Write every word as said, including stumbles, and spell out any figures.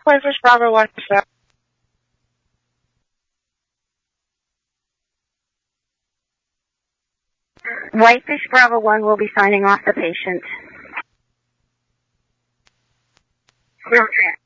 Whitefish Bravo one, sir. Whitefish Bravo one will be signing off the patient. Wheelchair.